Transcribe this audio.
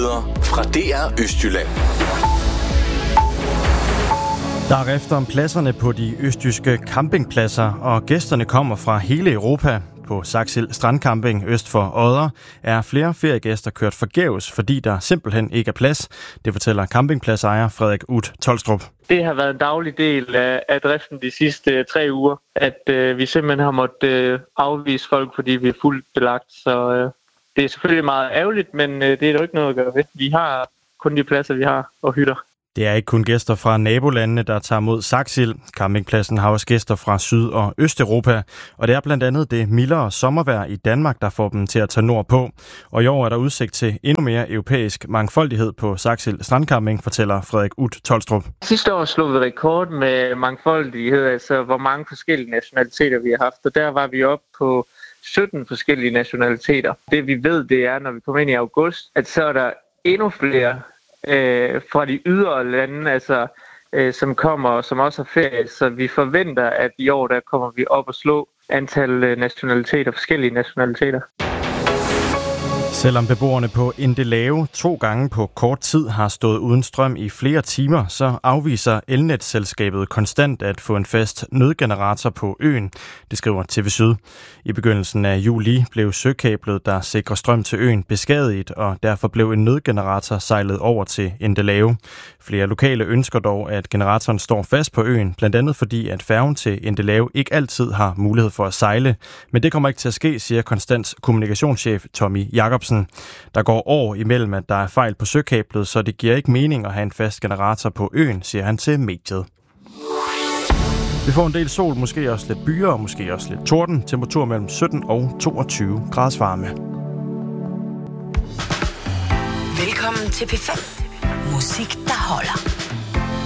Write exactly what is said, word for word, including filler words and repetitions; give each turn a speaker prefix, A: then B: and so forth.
A: Nyheder fra D R Østjylland.
B: Der er rift om pladserne på de østjyske campingpladser, og gæsterne kommer fra hele Europa. På Saxild Strandcamping øst for Odder er flere feriegæster kørt forgæves, fordi der simpelthen ikke er plads. Det fortæller campingpladsejer Frederik Ut Tolstrup.
C: Det har været en daglig del af, af driften de sidste tre uger, at øh, vi simpelthen har måttet øh, afvise folk, fordi vi er fuldt belagt. Så øh, det er selvfølgelig meget ærgerligt, men øh, det er der ikke noget at gøre ved. Vi har kun de pladser, vi har, og hytter.
B: Det er ikke kun gæster fra nabolandene, der tager mod Saxild. Campingpladsen har også gæster fra Syd- og Østeuropa, og det er blandt andet det mildere sommervejr i Danmark, der får dem til at tage nordpå. Og i år er der udsigt til endnu mere europæisk mangfoldighed på Saxild Strandcamping, fortæller Frederik Ut Tolstrup.
C: Sidste år slog vi rekord med mangfoldighed, altså hvor mange forskellige nationaliteter vi har haft, og der var vi oppe på sytten forskellige nationaliteter. Det vi ved, det er, når vi kommer ind i august, at så er der endnu flere Øh, fra de ydre lande, altså, øh, som kommer og som også har ferie. Så vi forventer, at i år der kommer vi op og slå antal nationaliteter, forskellige nationaliteter.
B: Selvom beboerne på Endelave to gange på kort tid har stået uden strøm i flere timer, så afviser elnetselskabet konstant at få en fast nødgenerator på øen, det skriver T V Syd. I begyndelsen af juli blev søkablet, der sikrer strøm til øen, beskadiget, og derfor blev en nødgenerator sejlet over til Endelave. Flere lokale ønsker dog, at generatoren står fast på øen, blandt andet fordi, at færgen til Endelave ikke altid har mulighed for at sejle. Men det kommer ikke til at ske, siger Konstants kommunikationschef Tommy Jacobsen. Der går år imellem, at der er fejl på søkablet, så det giver ikke mening at have en fast generator på øen, siger han til mediet. Vi får en del sol, måske også lidt byer og måske også lidt torden. Temperatur mellem sytten og toogtyve graders varme.
D: Velkommen til P fem. Musik, der holder.